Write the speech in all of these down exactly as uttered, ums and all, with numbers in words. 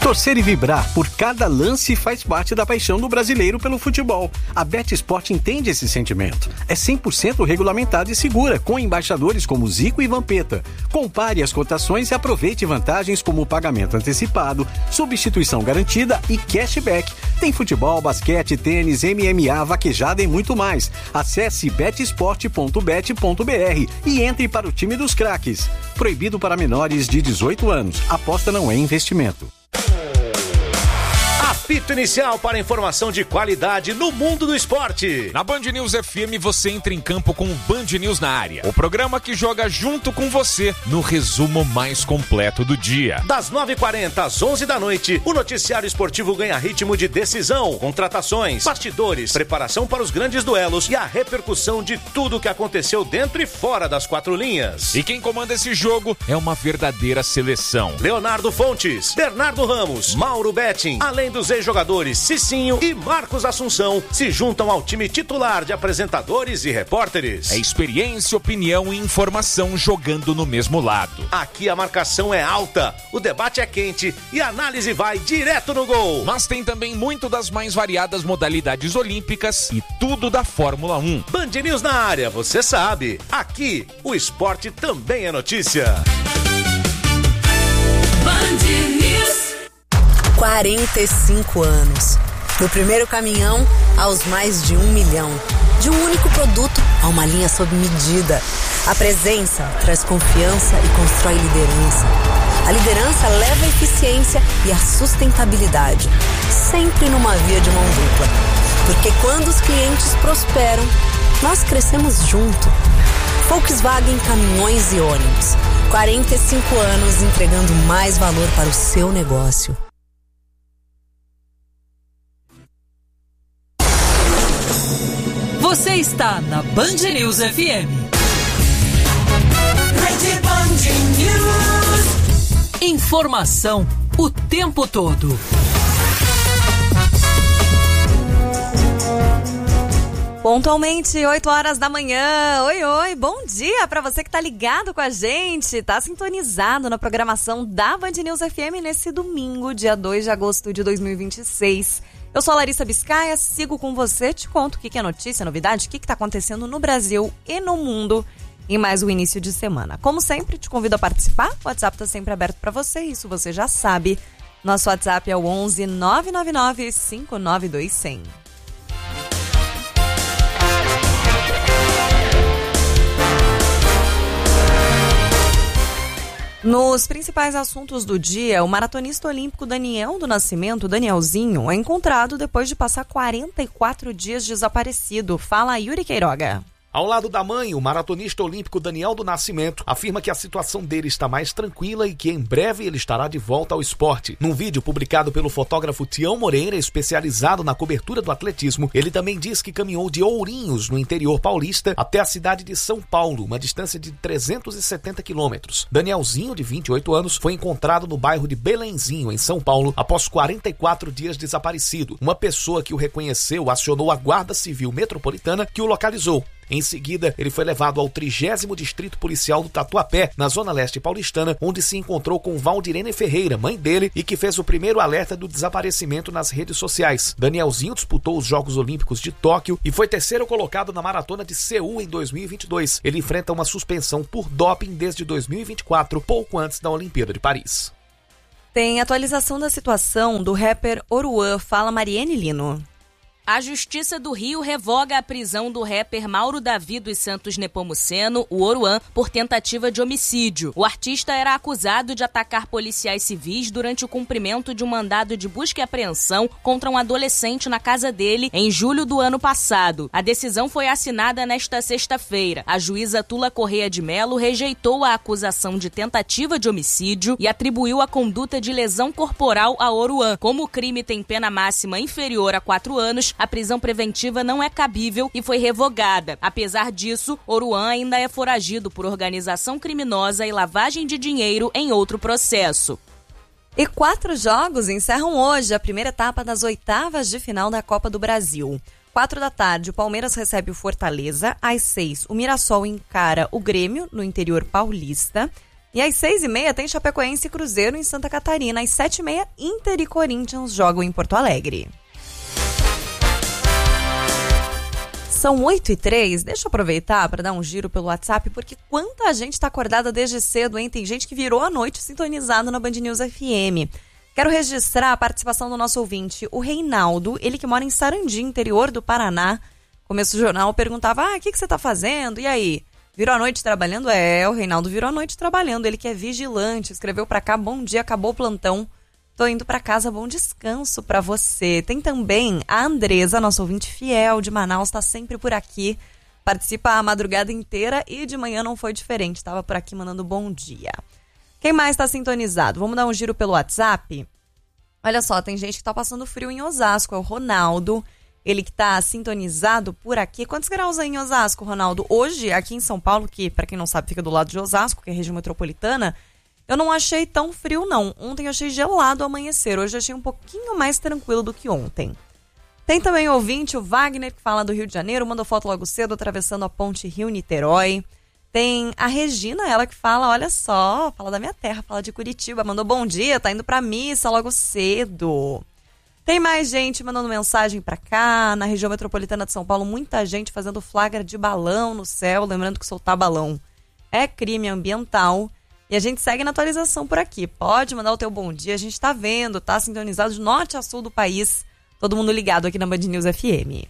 Torcer e vibrar por cada lance faz parte da paixão do brasileiro pelo futebol. A BetSport entende esse sentimento. É cem por cento regulamentada e segura, com embaixadores como Zico e Vampeta. Compare as cotações e aproveite vantagens como pagamento antecipado, substituição garantida e cashback. Tem futebol, basquete, tênis, M M A, vaquejada e muito mais. Acesse bet sport ponto bet ponto b r e entre para o time dos craques. Proibido para menores de dezoito anos. Aposta não é investimento. Apito inicial para informação de qualidade no mundo do esporte. Na Band News F M você entra em campo com o Band News na área. O programa que joga junto com você no resumo mais completo do dia. Das nove e quarenta às onze da noite, o noticiário esportivo ganha ritmo de decisão, contratações, bastidores, preparação para os grandes duelos e a repercussão de tudo o que aconteceu dentro e fora das quatro linhas. E quem comanda esse jogo é uma verdadeira seleção. Leonardo Fontes, Bernardo Ramos, Mauro Betting, além dos ex-jogadores Cicinho e Marcos Assunção se juntam ao time titular de apresentadores e repórteres. É experiência, opinião e informação jogando no mesmo lado. Aqui a marcação é alta, o debate é quente e a análise vai direto no gol. Mas tem também muito das mais variadas modalidades olímpicas e tudo da Fórmula um. Band News na área, você sabe. Aqui, o esporte também é notícia. Band News. quarenta e cinco anos. Do primeiro caminhão aos mais de um milhão. De um único produto a uma linha sob medida. A presença traz confiança e constrói liderança. A liderança leva a eficiência e a sustentabilidade. Sempre numa via de mão dupla. Porque quando os clientes prosperam, nós crescemos junto. Volkswagen Caminhões e Ônibus. quarenta e cinco anos entregando mais valor para o seu negócio. Você está na Band News F M. Rede Band News. Informação o tempo todo. Pontualmente, oito horas da manhã. Oi, oi, bom dia para você que tá ligado com a gente, tá sintonizado na programação da Band News F M nesse domingo, dia dois de agosto de dois mil e vinte e seis. Eu sou a Larissa Biscaia, sigo com você, te conto o que é notícia, novidade, o que está acontecendo no Brasil e no mundo em mais um início de semana. Como sempre, te convido a participar, o WhatsApp está sempre aberto para você, isso você já sabe. Nosso WhatsApp é o onze nove nove nove cinco nove dois zero zero. Nos principais assuntos do dia, o maratonista olímpico Daniel do Nascimento, Danielzinho, é encontrado depois de passar quarenta e quatro dias desaparecido. Fala, Yuri Queiroga. Ao lado da mãe, o maratonista olímpico Daniel do Nascimento afirma que a situação dele está mais tranquila e que em breve ele estará de volta ao esporte. Num vídeo publicado pelo fotógrafo Tião Moreira, especializado na cobertura do atletismo, ele também diz que caminhou de Ourinhos, no interior paulista, até a cidade de São Paulo, uma distância de trezentos e setenta quilômetros. Danielzinho, de vinte e oito anos, foi encontrado no bairro de Belenzinho, em São Paulo, após quarenta e quatro dias desaparecido. Uma pessoa que o reconheceu acionou a Guarda Civil Metropolitana, que o localizou. Em seguida, ele foi levado ao trigésimo Distrito Policial do Tatuapé, na Zona Leste paulistana, onde se encontrou com Valdirene Ferreira, mãe dele, e que fez o primeiro alerta do desaparecimento nas redes sociais. Danielzinho disputou os Jogos Olímpicos de Tóquio e foi terceiro colocado na Maratona de Seul em dois mil e vinte e dois. Ele enfrenta uma suspensão por doping desde dois mil e vinte e quatro, pouco antes da Olimpíada de Paris. Tem atualização da situação do rapper Oruan. Fala, Mariene Lino. A Justiça do Rio revoga a prisão do rapper Mauro Davi dos Santos Nepomuceno, o Oruan, por tentativa de homicídio. O artista era acusado de atacar policiais civis durante o cumprimento de um mandado de busca e apreensão contra um adolescente na casa dele em julho do ano passado. A decisão foi assinada nesta sexta-feira. A juíza Tula Correia de Melo rejeitou a acusação de tentativa de homicídio e atribuiu a conduta de lesão corporal a Oruan. Como o crime tem pena máxima inferior a quatro anos, a prisão preventiva não é cabível e foi revogada. Apesar disso, Oruan ainda é foragido por organização criminosa e lavagem de dinheiro em outro processo. E quatro jogos encerram hoje a primeira etapa das oitavas de final da Copa do Brasil. Quatro da tarde, o Palmeiras recebe o Fortaleza. Às seis, o Mirassol encara o Grêmio, no interior paulista. E às seis e meia tem Chapecoense e Cruzeiro em Santa Catarina. Às sete e meia, Inter e Corinthians jogam em Porto Alegre. São oito e três, deixa eu aproveitar para dar um giro pelo WhatsApp, porque quanta gente está acordada desde cedo, hein? Tem gente que virou a noite sintonizado na Band News F M. Quero registrar a participação do nosso ouvinte, o Reinaldo, ele que mora em Sarandi, interior do Paraná. Começo do jornal, perguntava, ah, o que, que você está fazendo? E aí? Virou a noite trabalhando? É, o Reinaldo virou a noite trabalhando, ele que é vigilante, escreveu para cá, bom dia, acabou o plantão. Tô indo para casa, bom descanso para você. Tem também a Andresa, nossa ouvinte fiel de Manaus, está sempre por aqui. Participa a madrugada inteira e de manhã não foi diferente. Estava por aqui mandando bom dia. Quem mais está sintonizado? Vamos dar um giro pelo WhatsApp? Olha só, tem gente que está passando frio em Osasco. É o Ronaldo, ele que está sintonizado por aqui. Quantos graus aí em Osasco, Ronaldo? Hoje, aqui em São Paulo, que para quem não sabe fica do lado de Osasco, que é a região metropolitana, eu não achei tão frio, não. Ontem eu achei gelado ao amanhecer. Hoje eu achei um pouquinho mais tranquilo do que ontem. Tem também o ouvinte, o Wagner, que fala do Rio de Janeiro. Mandou foto logo cedo, atravessando a ponte Rio-Niterói. Tem a Regina, ela que fala, olha só, fala da minha terra, fala de Curitiba. Mandou bom dia, tá indo pra missa logo cedo. Tem mais gente mandando mensagem pra cá. Na região metropolitana de São Paulo, muita gente fazendo flagra de balão no céu. Lembrando que soltar balão é crime ambiental. E a gente segue na atualização por aqui. Pode mandar o teu bom dia. A gente tá vendo, tá sintonizado de norte a sul do país. Todo mundo ligado aqui na Band News F M.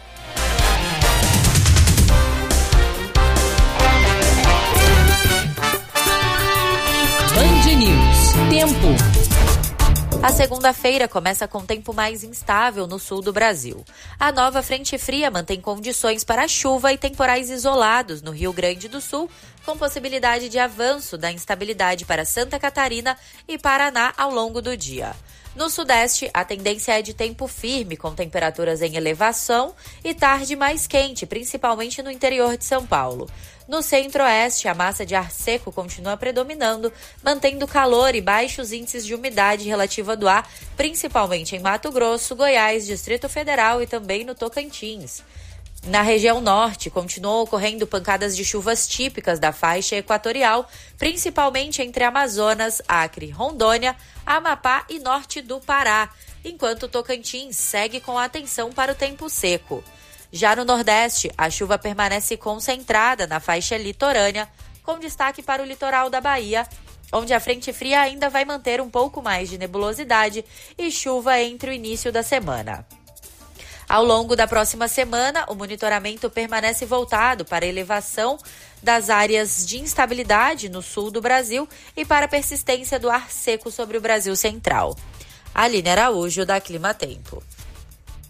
Band News. Tempo. A segunda-feira começa com tempo mais instável no sul do Brasil. A nova frente fria mantém condições para chuva e temporais isolados no Rio Grande do Sul, com possibilidade de avanço da instabilidade para Santa Catarina e Paraná ao longo do dia. No sudeste, a tendência é de tempo firme, com temperaturas em elevação e tarde mais quente, principalmente no interior de São Paulo. No centro-oeste, a massa de ar seco continua predominando, mantendo calor e baixos índices de umidade relativa do ar, principalmente em Mato Grosso, Goiás, Distrito Federal e também no Tocantins. Na região norte, continuam ocorrendo pancadas de chuvas típicas da faixa equatorial, principalmente entre Amazonas, Acre, Rondônia, Amapá e norte do Pará, enquanto o Tocantins segue com atenção para o tempo seco. Já no Nordeste, a chuva permanece concentrada na faixa litorânea, com destaque para o litoral da Bahia, onde a frente fria ainda vai manter um pouco mais de nebulosidade e chuva entre o início da semana. Ao longo da próxima semana, o monitoramento permanece voltado para a elevação das áreas de instabilidade no sul do Brasil e para a persistência do ar seco sobre o Brasil central. Aline Araújo, da Clima Tempo.